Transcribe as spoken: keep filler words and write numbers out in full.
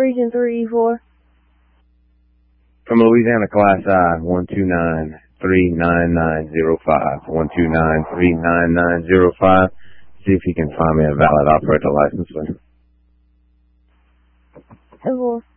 Region three E four. From Louisiana, Class I, one two nine three nine nine zero five. one two nine three nine nine zero five. See if you can find me a valid operator license, please. ten four.